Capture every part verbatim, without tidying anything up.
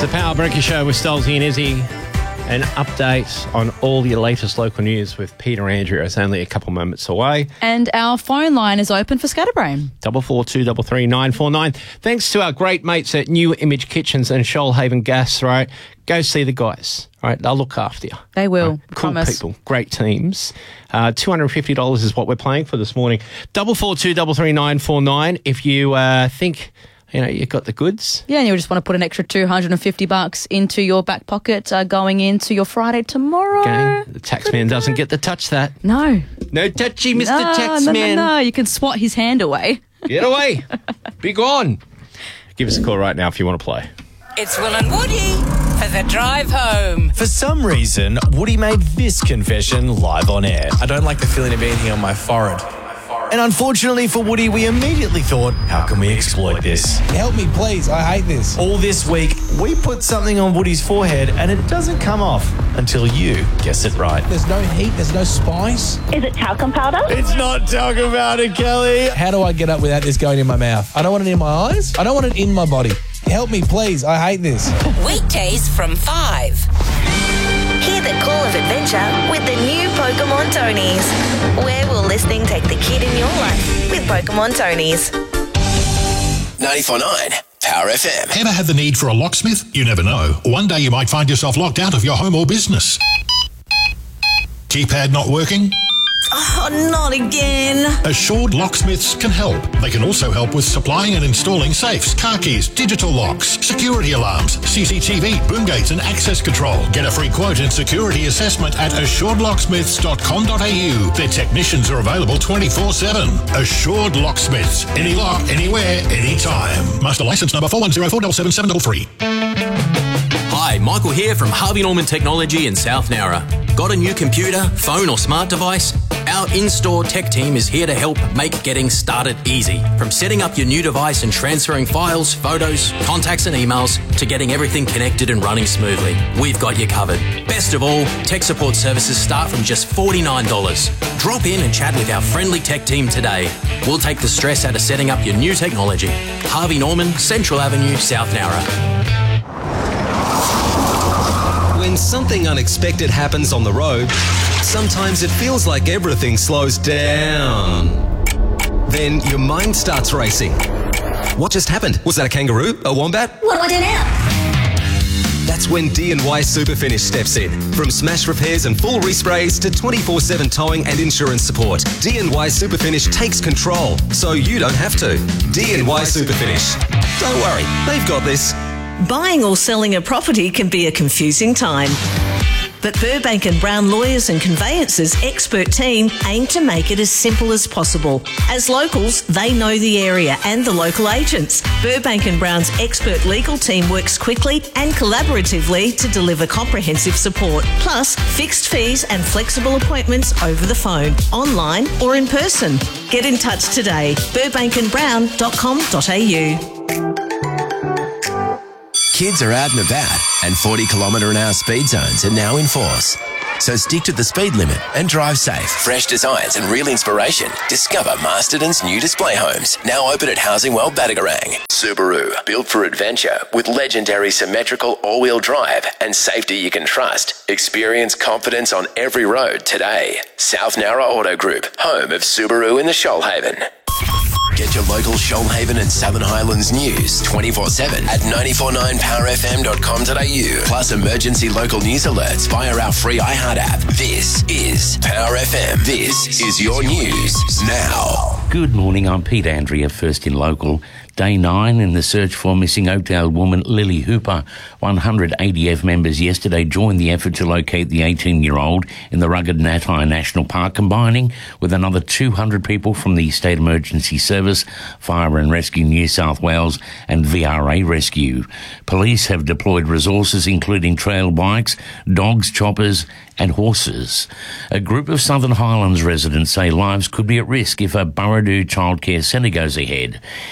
the Power Breaker Show with Stolzy and Izzy. An update on all your latest local news with Peter Andrew. It's only a couple moments away. And our phone line is open for Scatterbrain. Double four two double three nine four nine. Thanks to our great mates at New Image Kitchens and Shoalhaven Gas, right? Go see the guys, right? They'll look after you. They will. Right? Cool promise. people, great teams. Uh, two hundred fifty dollars is what we're playing for this morning. Double four two double three nine four nine. If you uh, think... You know, you've got the goods. Yeah, and you just want to put an extra two hundred fifty bucks into your back pocket uh, going into your Friday tomorrow. Okay. The taxman doesn't get to touch that. No. No touchy, Mister No, Taxman. no, no, no. You can swat his hand away. Get away. Be gone. Give us a call right now if you want to play. It's Will and Woody for the drive home. For some reason, Woody made this confession live on air. I don't like the feeling of anything on my forehead. And unfortunately for Woody, we immediately thought, how can we exploit this? Help me, please. I hate this. All this week, we put something on Woody's forehead and it doesn't come off until you guess it right. There's no heat. There's no spice. Is it talcum powder? It's not talcum powder, Kelly. How do I get up without this going in my mouth? I don't want it in my eyes. I don't want it in my body. Help me, please. I hate this. Weekdays from five. Hear the call of adventure with the new Pokemon Tonies. Where will listening take the kid in your life with Pokemon Tonies? ninety-four point nine Power F M. Ever had the need for a locksmith? You never know. One day you might find yourself locked out of your home or business. Keypad not working? Oh, not again. Assured Locksmiths can help. They can also help with supplying and installing safes, car keys, digital locks, security alarms, C C T V, boom gates and access control. Get a free quote and security assessment at assured locksmiths dot com dot a u. Their technicians are available twenty-four seven. Assured Locksmiths. Any lock, anywhere, anytime. Master license number four one zero four seven seven seven three three. Hi, Michael here from Harvey Norman Technology in South Nowra. Got a new computer, phone or smart device? Our in-store tech team is here to help make getting started easy. From setting up your new device and transferring files, photos, contacts and emails to getting everything connected and running smoothly. We've got you covered. Best of all, tech support services start from just forty-nine dollars. Drop in and chat with our friendly tech team today. We'll take the stress out of setting up your new technology. Harvey Norman, Central Avenue, South Nowra. When something unexpected happens on the road, sometimes it feels like everything slows down. Then your mind starts racing. What just happened? Was that a kangaroo? A wombat? What do I do now? That's when D and Y Superfinish steps in. From smash repairs and full resprays to twenty-four seven towing and insurance support, D and Y Superfinish takes control so you don't have to. D and Y Superfinish. Don't worry, they've got this. Buying or selling a property can be a confusing time. But Burbank and Brown Lawyers and Conveyancers expert team aim to make it as simple as possible. As locals, they know the area and the local agents. Burbank and Brown's expert legal team works quickly and collaboratively to deliver comprehensive support, plus fixed fees and flexible appointments over the phone, online or in person. Get in touch today. burbank and brown dot com dot a u. Kids are out and about, and forty kilometre an hour speed zones are now in force. So stick to the speed limit and drive safe. Fresh designs and real inspiration. Discover Masterton's new display homes, now open at Housing World Badagarang. Subaru, built for adventure with legendary symmetrical all-wheel drive and safety you can trust. Experience confidence on every road today. South Nowra Auto Group, home of Subaru in the Shoalhaven. Get your local Shoalhaven and Southern Highlands news twenty-four seven at nine four nine power f m dot com dot a u. Plus emergency local news alerts via our free iHeart app. This is Power F M. This is your news now. Good morning, I'm Pete Andrea, first in local. Day nine in the search for missing Oakdale woman Lily Hooper. one hundred A D F members yesterday joined the effort to locate the eighteen-year-old in the rugged Natai National Park, combining with another two hundred people from the State Emergency Service, Fire and Rescue New South Wales and V R A Rescue. Police have deployed resources including trail bikes, dogs, choppers and horses. A group of Southern Highlands residents say lives could be at risk if a Burradoo childcare centre goes ahead. Independent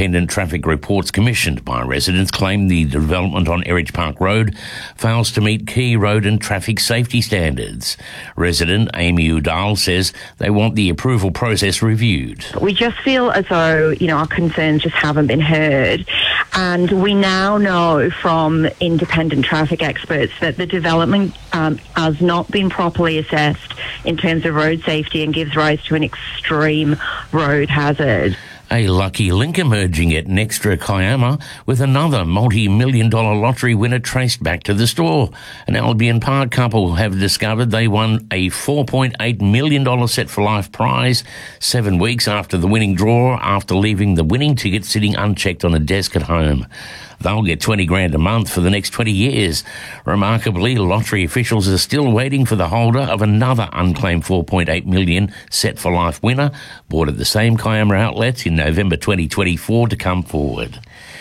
independent traffic reports commissioned by residents claim the development on Erridge Park Road fails to meet key road and traffic safety standards. Resident Amy Udall says they want the approval process reviewed. We just feel as though, you know, our concerns just haven't been heard. And we now know from independent traffic experts that the development um, has not been properly assessed in terms of road safety and gives rise to an extreme road hazard. A lucky link emerging at Nextra Kiama with another multi-million dollar lottery winner traced back to the store. An Albion Park couple have discovered they won a four point eight million dollars Set for Life prize seven weeks after the winning draw, after leaving the winning ticket sitting unchecked on a desk at home. They'll get twenty grand a month for the next twenty years. Remarkably, lottery officials are still waiting for the holder of another unclaimed four point eight million dollars Set for Life winner, bought at the same Kiama outlets in November twenty twenty-four, to come forward.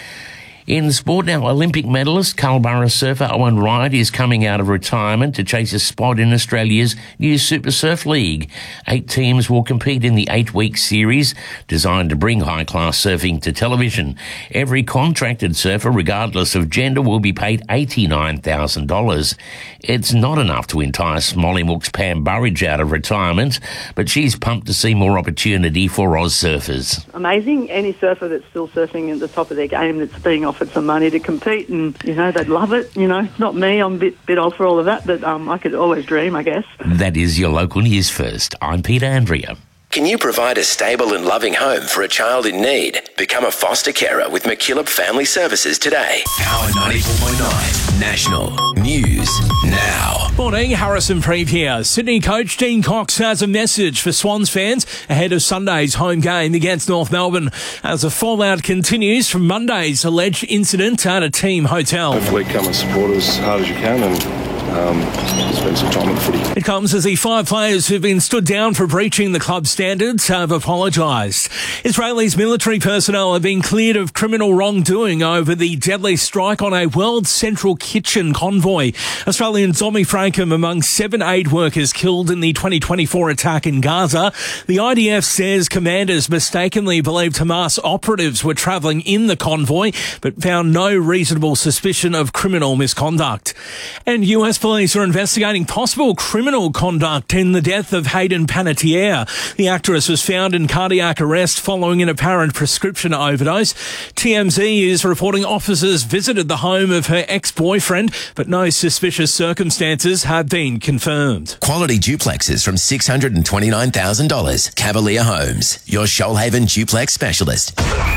In sport now, Olympic medalist Culburra surfer Owen Wright is coming out of retirement to chase a spot in Australia's new Super Surf League. Eight teams will compete in the eight-week series designed to bring high-class surfing to television. Every contracted surfer, regardless of gender, will be paid eighty-nine thousand dollars. It's not enough to entice Mollymook's Pam Burridge out of retirement, but she's pumped to see more opportunity for Oz surfers. Amazing. Any surfer that's still surfing at the top of their game that's being offered some money to compete, and, you know, they'd love it. You know, not me, I'm a bit, bit old for all of that, but um, I could always dream, I guess. That is your local news first. I'm Peter Andrea. Can you provide a stable and loving home for a child in need? Become a foster carer with McKillop Family Services today. Power ninety-four point nine National News Now. Morning, Harrison Preeve here. Sydney coach Dean Cox has a message for Swans fans ahead of Sunday's home game against North Melbourne as the fallout continues from Monday's alleged incident at a team hotel. Hopefully come and support us as hard as you can and Um, spend some time on the footy. It comes as the five players who've been stood down for breaching the club's standards have apologised. Israel's military personnel have been cleared of criminal wrongdoing over the deadly strike on a World Central Kitchen convoy. Australian Zombie Frankham among seven aid workers killed in the twenty twenty-four attack in Gaza. The I D F says commanders mistakenly believed Hamas operatives were travelling in the convoy, but found no reasonable suspicion of criminal misconduct. And U S police are investigating possible criminal conduct in the death of Hayden Panettiere. The actress was found in cardiac arrest following an apparent prescription overdose. T M Z is reporting officers visited the home of her ex-boyfriend, but no suspicious circumstances have been confirmed. Quality duplexes from six hundred twenty-nine thousand dollars. Cavalier Homes, your Shoalhaven duplex specialist.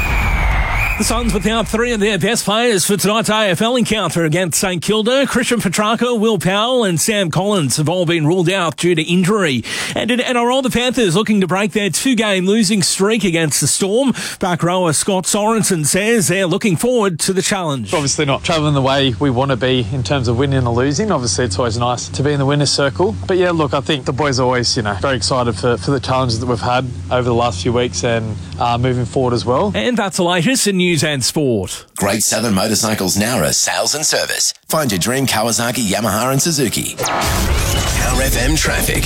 The Suns without three of their best players for tonight's A F L encounter against St Kilda. Christian Petrarca, Will Powell and Sam Collins have all been ruled out due to injury. And in N R L, the Panthers looking to break their two-game losing streak against the Storm. Back rower Scott Sorensen says they're looking forward to the challenge. Obviously not travelling the way we want to be in terms of winning or losing. Obviously it's always nice to be in the winner's circle. But yeah, look, I think the boys are always, you know, very excited for, for the challenges that we've had over the last few weeks and uh, moving forward as well. And that's the latest in news and sport. Great Southern Motorcycles Nowra sales and service. Find your dream Kawasaki, Yamaha and Suzuki. Power F M traffic.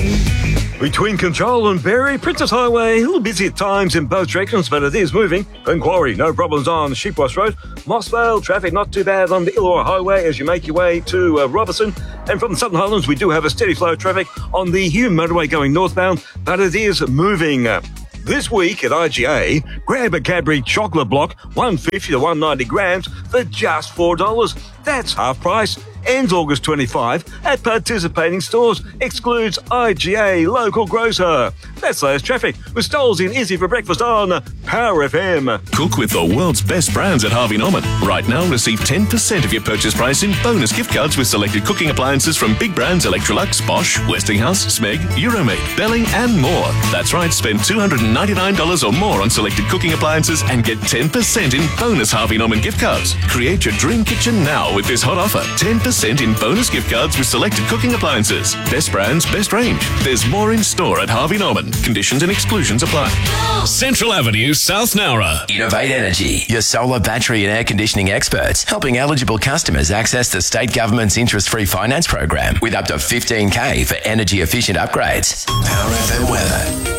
Between Control and Berry, Princess Highway, a little busy at times in both directions, but it is moving. In Quarry, no problems on Sheepwash Road. Mossvale, traffic not too bad on the Illawarra Highway as you make your way to uh, Robertson. And from the Southern Highlands, we do have a steady flow of traffic on the Hume motorway going northbound, but it is moving. Uh, This week at I G A, grab a Cadbury chocolate block, one fifty to one ninety grams for just four dollars. That's half price. Ends August twenty-fifth at participating stores. Excludes I G A local grocer. That's latest traffic with Stoles in Izzy for breakfast on Power F M. Cook with the world's best brands at Harvey Norman. Right now, receive ten percent of your purchase price in bonus gift cards with selected cooking appliances from big brands Electrolux, Bosch, Westinghouse, Smeg, Euromade, Belling and more. That's right, spend two hundred ninety-nine dollars or more on selected cooking appliances and get ten percent in bonus Harvey Norman gift cards. Create your dream kitchen now with this hot offer. ten percent in bonus gift cards with selected cooking appliances. Best brands, best range. There's more in store at Harvey Norman. Conditions and exclusions apply. Central Avenue, South Nowra. Innovate Energy, your solar, battery and air conditioning experts, helping eligible customers access the state government's interest-free finance program with up to fifteen K for energy-efficient upgrades. Power F M weather.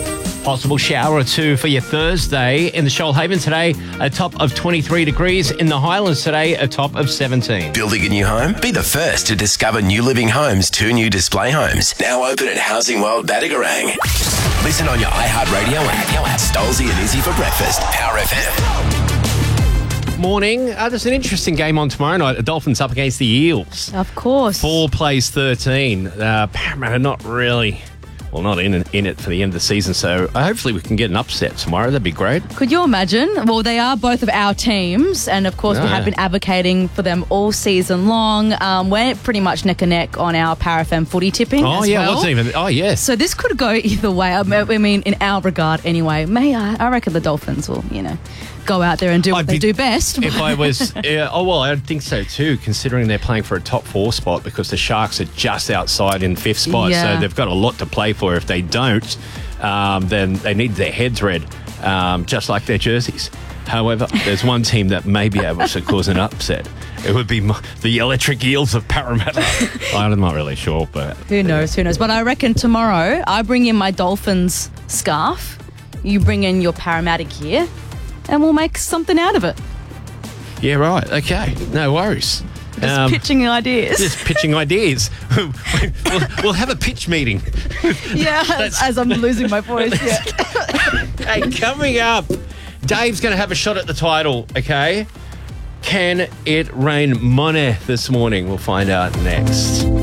Possible shower or two for your Thursday. In the Shoalhaven today, a top of twenty-three degrees. In the Highlands today, a top of seventeen. Building a new home? Be the first to discover New Living Homes' two new display homes. Now open at Housing World Badagarang. Listen on your iHeartRadio app. Stolzy and Izzy for breakfast. Power F M. Morning. Uh, there's an interesting game on tomorrow night. The Dolphins up against the Eels. Of course. Four plays thirteen. Uh, Parramatta not really... Well, not in in it for the end of the season, so hopefully we can get an upset tomorrow. That'd be great. Could you imagine? Well, they are both of our teams, and of course, No. we have been advocating for them all season long. Um, we're pretty much neck and neck on our Power F M footy tipping. Oh, as yeah, well. what's even... Oh, yes. So this could go either way. I mean, I mean, in our regard, anyway. May I? I reckon the Dolphins will, you know, go out there and do what I'd they be- do best. If I was... Yeah, oh, well, I think so too, considering they're playing for a top four spot because the Sharks are just outside in fifth spot, Yeah. so they've got a lot to play for. If they don't, um, then they need their heads red, um, just like their jerseys. However, there's one team that may be able to cause an upset. It would be mo- the Electric Eels of Parramatta. I'm not really sure, but... Who knows? Who knows? But I reckon tomorrow I bring in my Dolphins scarf. You bring in your Parramatta gear, and we'll make something out of it. Yeah, right. Okay. No worries. Just pitching ideas. Just pitching ideas. we'll, we'll have a pitch meeting. Yeah, as, as I'm losing my voice. Yeah. Hey, coming up, Dave's going to have a shot at the title, okay? Can it rain money this morning? We'll find out next.